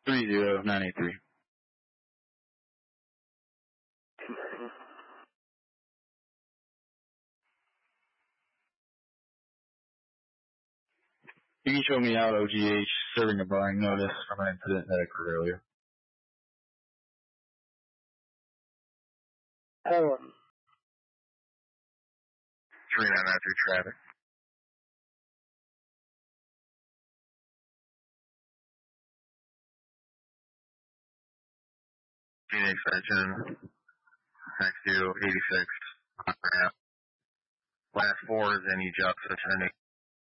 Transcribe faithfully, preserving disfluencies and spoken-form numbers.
three zero nine eight three. You can show me out O G H serving a barring notice from an incident that occurred earlier. Four. three nine nine three traffic. Phoenix section. Next to eighty-six. Last four is any justice.